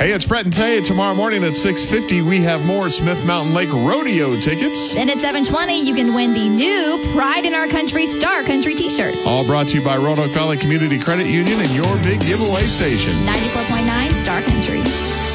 Hey, it's Brett and Tay. Tomorrow morning at 6:50, we have more Smith Mountain Lake Rodeo tickets. Then at 7:20, you can win the new Pride in Our Country Star Country t-shirts. All brought to you by Roanoke Valley Community Credit Union and your big giveaway station. 94.9 Star Country.